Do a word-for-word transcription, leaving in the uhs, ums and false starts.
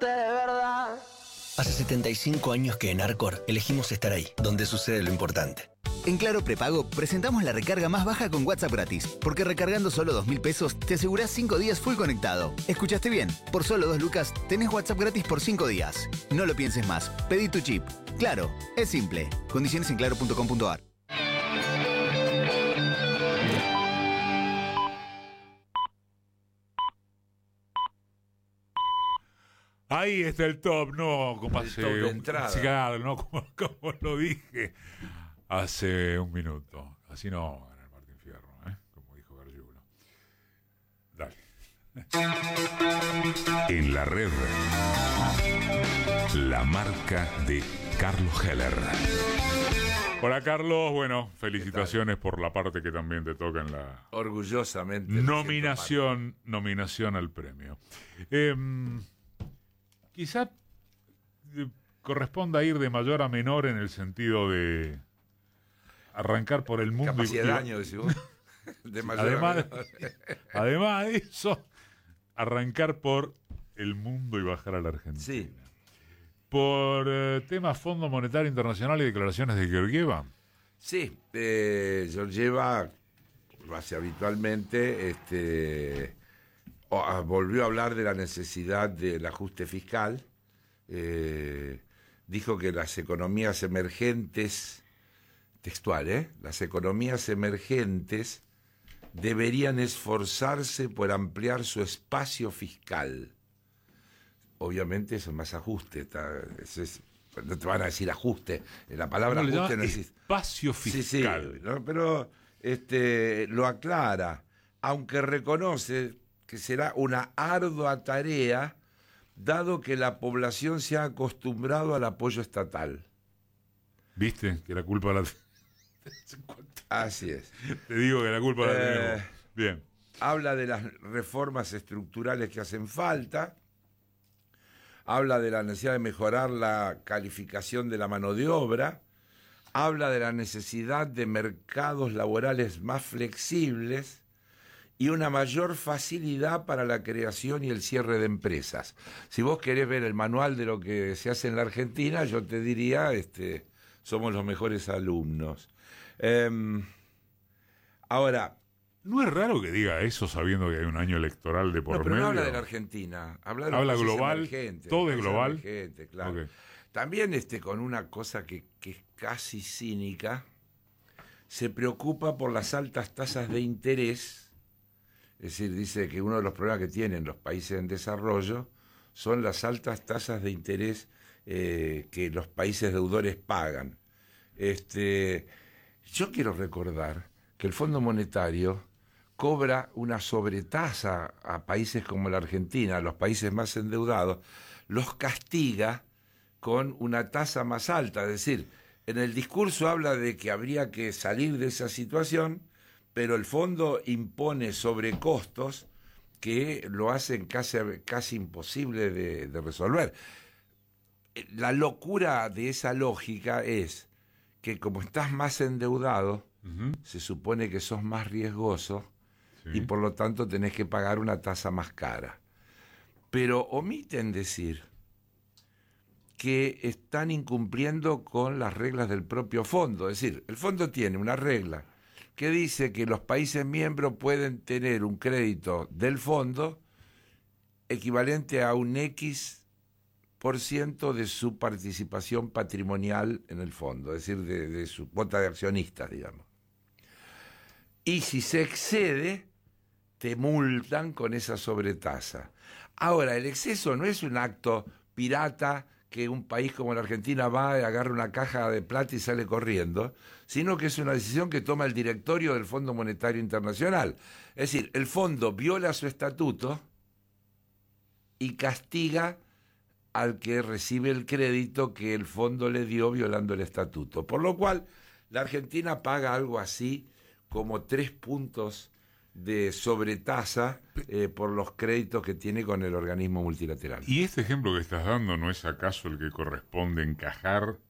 quererte de verdad. Hace setenta y cinco años que en Arcor elegimos estar ahí, donde sucede lo importante. En Claro Prepago presentamos la recarga más baja con WhatsApp gratis, porque recargando solo dos mil pesos te asegurás cinco días full conectado. ¿Escuchaste bien? Por solo dos lucas tenés WhatsApp gratis por cinco días. No lo pienses más, pedí tu chip. Claro, es simple. Condiciones en claro punto com punto a r. Ahí está el top, no, como El hace top de un- entrada. claro, no, como, como lo dije hace un minuto. Así no gana el Martín Fierro, ¿eh? Como dijo Gargiulo. Dale. En la red, la marca de Carlos Heller. Hola Carlos, bueno, felicitaciones por la parte que también te toca en la Orgullosamente. me nominación, nominación al premio. Eh, quizá eh, corresponda ir de mayor a menor en el sentido de arrancar por el mundo. Capacidad y, de daño, decimos. De mayor además, a menor. además de eso, arrancar por el mundo y bajar a la Argentina. Sí. Por eh, temas Fondo Monetario Internacional y declaraciones de Georgieva. Sí, eh, Georgieva lo hace habitualmente, este, o, ah, volvió a hablar de la necesidad del ajuste fiscal, eh, dijo que las economías emergentes, textual, ¿eh? las economías emergentes deberían esforzarse por ampliar su espacio fiscal. Obviamente eso es más ajuste, está, eso es, no te van a decir ajuste, la palabra No, le ajuste llama no existe. espacio fiscal. Sí, sí, ¿no? Pero este, lo aclara, aunque reconoce que será una ardua tarea, dado que la población se ha acostumbrado al apoyo estatal. ¿Viste? Que la culpa la... Así es. Te digo que la culpa la Eh, tenemos. Bien. Habla de las reformas estructurales que hacen falta, habla de la necesidad de mejorar la calificación de la mano de obra, habla de la necesidad de mercados laborales más flexibles y una mayor facilidad para la creación y el cierre de empresas. Si vos querés ver el manual de lo que se hace en la Argentina, yo te diría, este, somos los mejores alumnos. Eh, ahora... No es raro que diga eso sabiendo que hay un año electoral de por No, pero medio. no habla de la Argentina, habla de los Habla países global, emergentes, todo los es países global. emergentes, claro. Ok. También este, con una cosa que, que es casi cínica, se preocupa por las altas tasas de interés, es decir, dice que uno de los problemas que tienen los países en desarrollo son las altas tasas de interés eh, que los países deudores pagan. Este, yo quiero recordar que el Fondo Monetario cobra una sobretasa a países como la Argentina, a los países más endeudados, los castiga con una tasa más alta. Es decir, en el discurso habla de que habría que salir de esa situación, pero el fondo impone sobrecostos que lo hacen casi, casi imposible de, de resolver. La locura de esa lógica es que como estás más endeudado, Uh-huh. se supone que sos más riesgoso, Sí. y por lo tanto tenés que pagar una tasa más cara. Pero omiten decir que están incumpliendo con las reglas del propio fondo. Es decir, el fondo tiene una regla que dice que los países miembros pueden tener un crédito del fondo equivalente a un X por ciento de su participación patrimonial en el fondo, es decir, de, de su cuota de accionistas, digamos. Y si se excede, te multan con esa sobretasa. Ahora, el exceso no es un acto pirata que un país como la Argentina va y agarra una caja de plata y sale corriendo, sino que es una decisión que toma el directorio del Fondo Monetario Internacional. Es decir, el fondo viola su estatuto y castiga al que recibe el crédito que el fondo le dio violando el estatuto. Por lo cual, la Argentina paga algo así como tres puntos de sobretasa eh, por los créditos que tiene con el organismo multilateral. ¿Y este ejemplo que estás dando no es acaso el que corresponde encajar